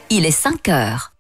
il est 5 heures.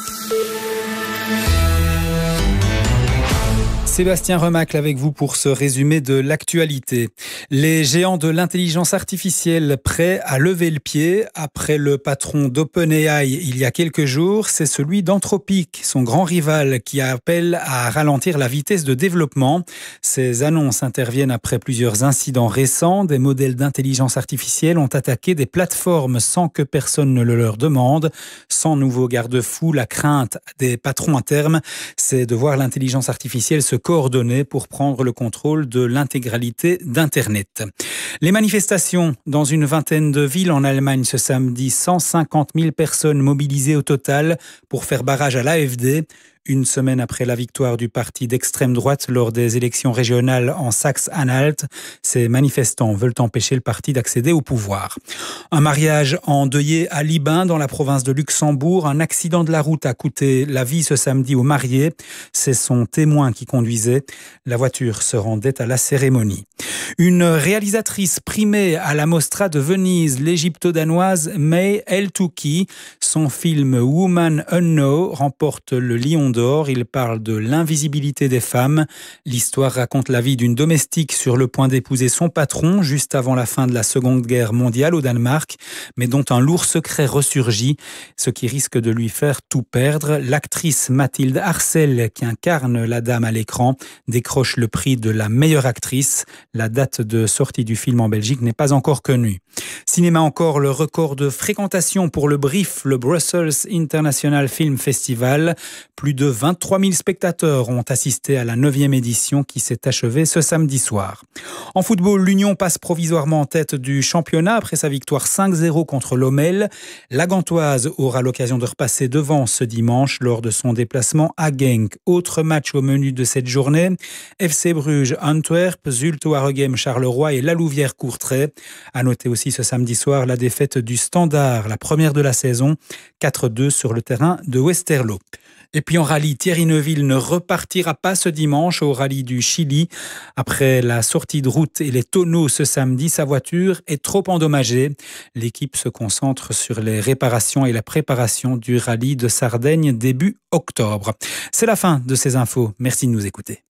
Sébastien Remacle avec vous pour ce résumé de l'actualité. Les géants de l'intelligence artificielle prêts à lever le pied après le patron d'OpenAI il y a quelques jours, c'est celui d'Anthropic, son grand rival, qui appelle à ralentir la vitesse de développement. Ces annonces interviennent après plusieurs incidents récents. Des modèles d'intelligence artificielle ont attaqué des plateformes sans que personne ne le leur demande. Sans nouveau garde-fou, la crainte des patrons à terme, c'est de voir l'intelligence artificielle se coordonner pour prendre le contrôle de l'intégralité d'Internet. Les manifestations dans une vingtaine de villes en Allemagne ce samedi, 150 000 personnes mobilisées au total pour faire barrage à l'AfD. Une semaine après la victoire du parti d'extrême droite lors des élections régionales en Saxe-Anhalt, ces manifestants veulent empêcher le parti d'accéder au pouvoir. Un mariage endeuillé à Libin, dans la province de Luxembourg. Un accident de la route a coûté la vie ce samedi aux mariés. C'est son témoin qui conduisait. La voiture se rendait à la cérémonie. Une réalisatrice primée à la Mostra de Venise, l'égypto-danoise May El-Touki. Son film Woman Unknown remporte le Lion d'Or. Il parle de l'invisibilité des femmes. L'histoire raconte la vie d'une domestique sur le point d'épouser son patron juste avant la fin de la Seconde Guerre mondiale au Danemark, mais dont un lourd secret ressurgit, ce qui risque de lui faire tout perdre. L'actrice Mathilde Arcel, qui incarne la dame à l'écran, décroche le prix de la meilleure actrice. La date de sortie du film en Belgique n'est pas encore connue. Cinéma encore, le record de fréquentation pour le BRIF, le Brussels International Film Festival. Plus de 23 000 spectateurs ont assisté à la 9e édition qui s'est achevée ce samedi soir. En football, l'Union passe provisoirement en tête du championnat après sa victoire 5-0 contre l'Omel. La Gantoise aura l'occasion de repasser devant ce dimanche lors de son déplacement à Genk. Autre match au menu de cette journée, FC Bruges Antwerp, Zulte Waregem Charleroi et La Louvière-Courtrai. À noter aussi ce samedi soir la défaite du Standard, la première de la saison, 4-2 sur le terrain de Westerlo. Et puis en rallye, Thierry Neuville ne repartira pas ce dimanche au rallye du Chili. Après la sortie de route et les tonneaux ce samedi, sa voiture est trop endommagée. L'équipe se concentre sur les réparations et la préparation du rallye de Sardaigne début octobre. C'est la fin de ces infos. Merci de nous écouter.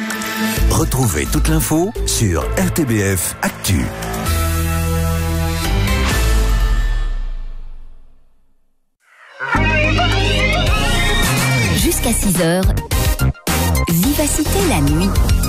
Retrouvez toute l'info sur RTBF Actu. Jusqu'à 6 heures, Vivacité la nuit.